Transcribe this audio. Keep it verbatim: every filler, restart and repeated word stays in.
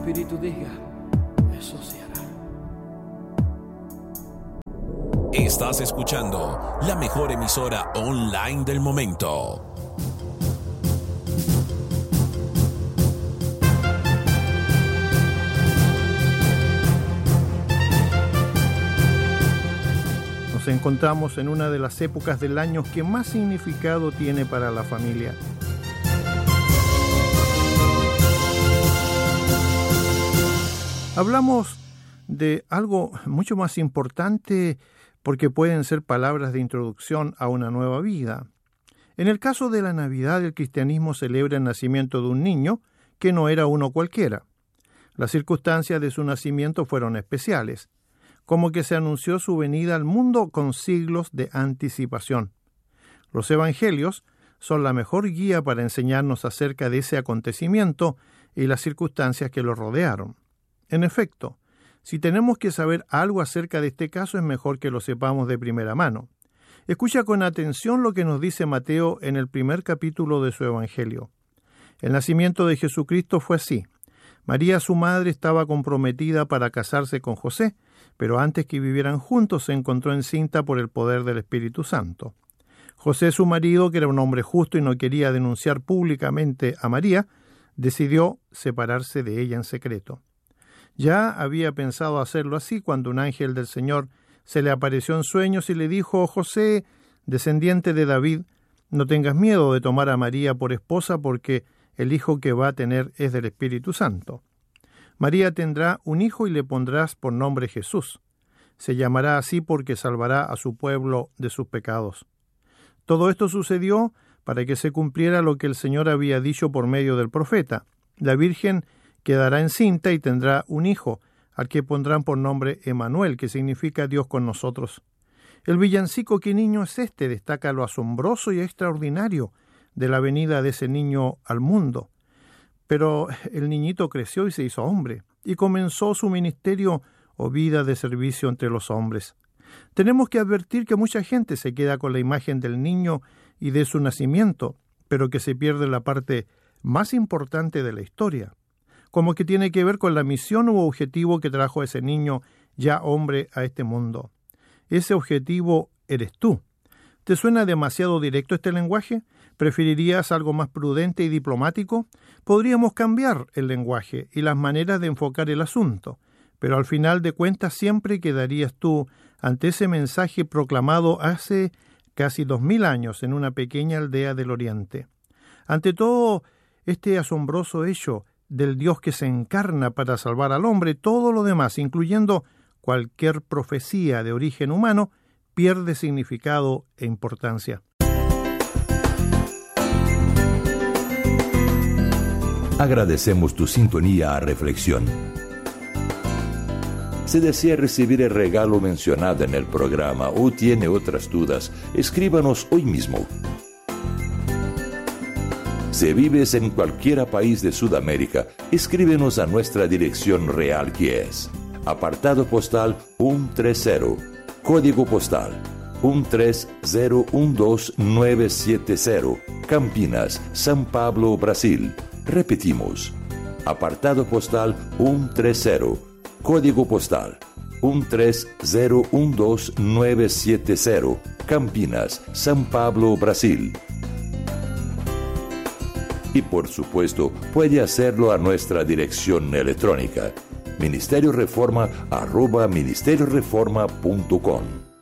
Espíritu diga, eso se hará. Estás escuchando la mejor emisora online del momento. Nos encontramos en una de las épocas del año que más significado tiene para la familia. Hablamos de algo mucho más importante porque pueden ser palabras de introducción a una nueva vida. En el caso de la Navidad, el cristianismo celebra el nacimiento de un niño que no era uno cualquiera. Las circunstancias de su nacimiento fueron especiales, como que se anunció su venida al mundo con siglos de anticipación. Los evangelios son la mejor guía para enseñarnos acerca de ese acontecimiento y las circunstancias que lo rodearon. En efecto, si tenemos que saber algo acerca de este caso, es mejor que lo sepamos de primera mano. Escucha con atención lo que nos dice Mateo en el primer capítulo de su evangelio. El nacimiento de Jesucristo fue así. María, su madre, estaba comprometida para casarse con José, pero antes que vivieran juntos se encontró encinta por el poder del Espíritu Santo. José, su marido, que era un hombre justo y no quería denunciar públicamente a María, decidió separarse de ella en secreto. Ya había pensado hacerlo así cuando un ángel del Señor se le apareció en sueños y le dijo: José, descendiente de David, no tengas miedo de tomar a María por esposa, porque el hijo que va a tener es del Espíritu Santo. María tendrá un hijo y le pondrás por nombre Jesús. Se llamará así porque salvará a su pueblo de sus pecados. Todo esto sucedió para que se cumpliera lo que el Señor había dicho por medio del profeta. La Virgen quedará encinta y tendrá un hijo, al que pondrán por nombre Emmanuel, que significa Dios con nosotros. El villancico ¿Qué niño es este? Destaca lo asombroso y extraordinario de la venida de ese niño al mundo. Pero el niñito creció y se hizo hombre, y comenzó su ministerio o vida de servicio entre los hombres. Tenemos que advertir que mucha gente se queda con la imagen del niño y de su nacimiento, pero que se pierde la parte más importante de la historia, como que tiene que ver con la misión u objetivo que trajo ese niño ya hombre a este mundo. Ese objetivo eres tú. ¿Te suena demasiado directo este lenguaje? ¿Preferirías algo más prudente y diplomático? Podríamos cambiar el lenguaje y las maneras de enfocar el asunto, pero al final de cuentas siempre quedarías tú ante ese mensaje proclamado hace casi dos mil años en una pequeña aldea del Oriente. Ante todo este asombroso hecho del Dios que se encarna para salvar al hombre, todo lo demás, incluyendo cualquier profecía de origen humano, pierde significado e importancia. Agradecemos tu sintonía a Reflexión. Si desea recibir el regalo mencionado en el programa o tiene otras dudas, escríbanos hoy mismo. Si vives en cualquier país de Sudamérica, escríbenos a nuestra dirección real, que es apartado postal ciento treinta, código postal uno tres cero uno dos nueve siete cero, Campinas, São Paulo, Brasil. Repetimos, apartado postal ciento treinta, código postal uno tres cero uno dos nueve siete cero, Campinas, São Paulo, Brasil. Y por supuesto, puede hacerlo a nuestra dirección electrónica, ministerio reforma arroba ministerio reforma punto com.